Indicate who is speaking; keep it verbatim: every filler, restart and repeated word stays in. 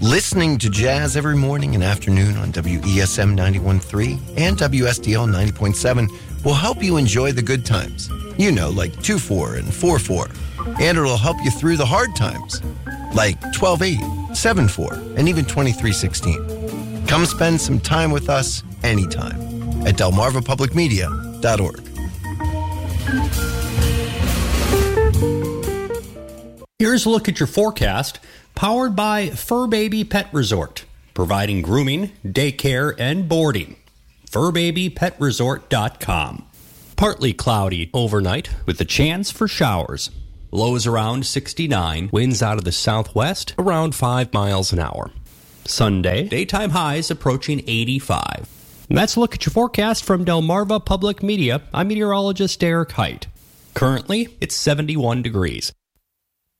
Speaker 1: Listening to jazz every morning and afternoon on W E S M ninety-one point three and W S D L ninety point seven will help you enjoy the good times. You know, like two four and four four. And it'll help you through the hard times, like twelve eight, seven four, and even twenty-three sixteen. Come spend some time with us anytime at delmarva public media dot org.
Speaker 2: Here's a look at your forecast, powered by Fur Baby Pet Resort, providing grooming, daycare, and boarding. fur baby pet resort dot com. Partly cloudy overnight with a chance for showers. Lows around sixty-nine, winds out of the southwest around five miles an hour. Sunday, daytime highs approaching eighty-five. And that's a look at your forecast from Delmarva Public Media. I'm meteorologist Derek Height. Currently, it's seventy-one degrees.